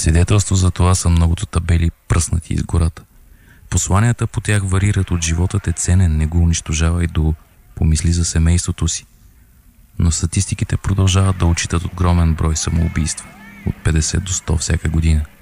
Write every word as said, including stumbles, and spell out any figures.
Свидетелство за това са многото табели, пръснати из гората. Посланията по тях варират от животът е ценен, не го унищожавай, до помисли за семейството си. Но статистиките продължават да отчитат огромен брой самоубийства, от петдесет до сто всяка година.